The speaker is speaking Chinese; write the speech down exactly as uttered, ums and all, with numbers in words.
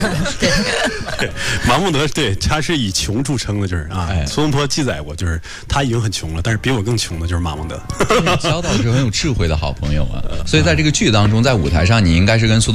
对，马孟德对他是以穷著称的，就是啊。哎、苏东坡记载过，就是他已经很穷了，但是比我更穷的就是马孟德。 交到是很有智慧的好朋友啊，所以在这个剧当中，在舞台上，你应该是跟苏东